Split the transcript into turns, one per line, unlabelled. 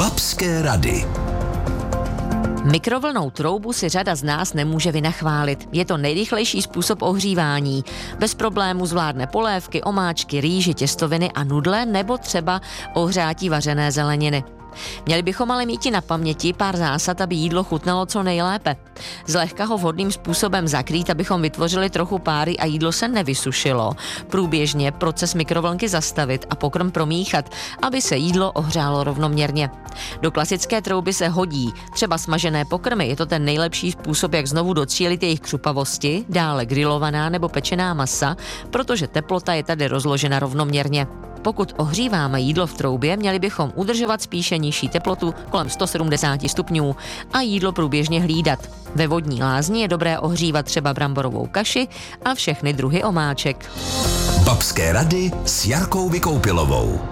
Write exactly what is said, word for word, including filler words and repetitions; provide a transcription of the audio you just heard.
Babské rady.
Mikrovlnnou troubu si řada z nás nemůže vynachválit. Je to nejrychlejší způsob ohřívání. Bez problémů zvládne polévky, omáčky, rýži, těstoviny a nudle nebo třeba ohřátí vařené zeleniny. Měli bychom ale mít na paměti pár zásad, aby jídlo chutnalo co nejlépe. Zlehka ho vhodným způsobem zakrýt, abychom vytvořili trochu páry a jídlo se nevysušilo. Průběžně proces mikrovlnky zastavit a pokrm promíchat, aby se jídlo ohřálo rovnoměrně. Do klasické trouby se hodí třeba smažené pokrmy, je to ten nejlepší způsob, jak znovu docílit jejich křupavosti, dále grilovaná nebo pečená masa, protože teplota je tady rozložena rovnoměrně. Pokud ohříváme jídlo v troubě, měli bychom udržovat spíše nižší teplotu kolem sto sedmdesát stupňů a jídlo průběžně hlídat. Ve vodní lázni je dobré ohřívat třeba bramborovou kaši a všechny druhy omáček.
Babské rady s Jarkou Vykoupilovou.